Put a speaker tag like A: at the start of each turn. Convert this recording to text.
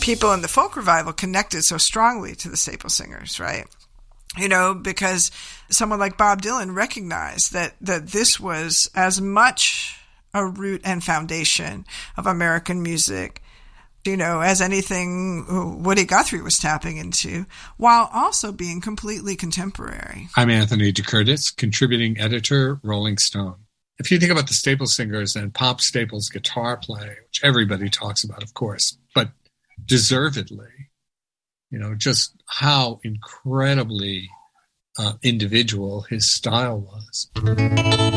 A: people in the folk revival connected so strongly to the Staple Singers, right? Because someone like Bob Dylan recognized that this was as much a root and foundation of American music, as anything Woody Guthrie was tapping into, while also being completely contemporary.
B: I'm Anthony DeCurtis, contributing editor, Rolling Stone. If you think about the Staple Singers and Pop Staples' guitar playing, which everybody talks about, of course, but deservedly, just how incredibly individual his style was.